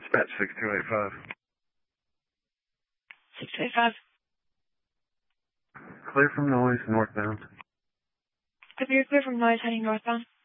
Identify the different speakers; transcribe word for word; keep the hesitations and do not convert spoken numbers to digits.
Speaker 1: Dispatch six two eight five.
Speaker 2: six two eight five.
Speaker 1: Clear from noise, northbound.
Speaker 2: Copy, you're clear from noise, heading northbound.